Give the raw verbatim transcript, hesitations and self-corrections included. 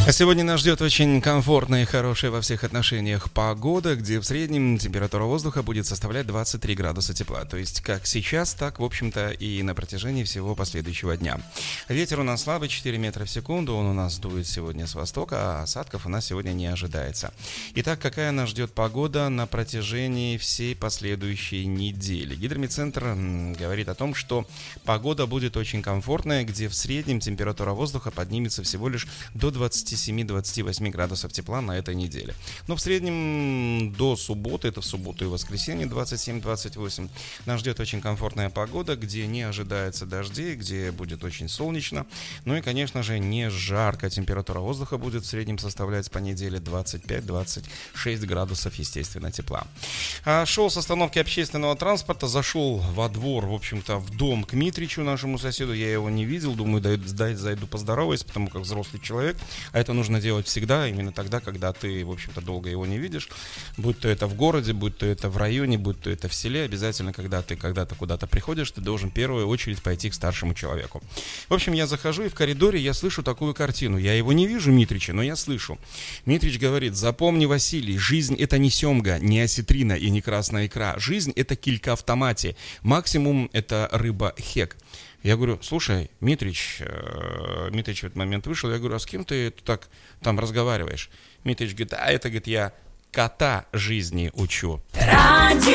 А сегодня нас ждет очень комфортная и хорошая во всех отношениях погода, где в среднем температура воздуха будет составлять двадцать три градуса тепла. То есть как сейчас, так, в общем-то, и на протяжении всего последующего дня. Ветер у нас слабый, четыре метра в секунду, он у нас дует сегодня с востока, а осадков у нас сегодня не ожидается. Итак, какая нас ждет погода на протяжении всей последующей недели? Гидромедцентр говорит о том, что погода будет очень комфортная, где в среднем температура воздуха поднимется всего лишь до двадцати семи — двадцати восьми градусов тепла на этой неделе. Но в среднем до субботы, это в субботу и воскресенье двадцать семь — двадцать восемь, нас ждет очень комфортная погода, где не ожидается дождей, где будет очень солнечно. Ну и, конечно же, не жарко. Температура воздуха будет в среднем составлять по неделе двадцать пять — двадцать шесть градусов, естественно, тепла. А шел с остановки общественного транспорта, зашел во двор, в общем-то, в дом к Митричу, нашему соседу. Я его не видел, думаю, зайду поздороваюсь, потому как взрослый человек. А это нужно делать всегда, именно тогда, когда ты, в общем-то, долго его не видишь. Будь то это в городе, будь то это в районе, будь то это в селе, обязательно, когда ты когда-то куда-то приходишь, ты должен в первую очередь пойти к старшему человеку. В общем, я захожу, и в коридоре я слышу такую картину. Я его не вижу, Митрича, но я слышу. Митрич говорит: запомни, Василий, жизнь — это не семга, не осетрина и не красная икра. Жизнь — это килька в томате. Максимум — это рыба хек. Я говорю: слушай, Митрич, э, Митрич в этот момент вышел, я говорю: а с кем ты так там разговариваешь? Митрич говорит: а это, говорит, я кота жизни учу. Радио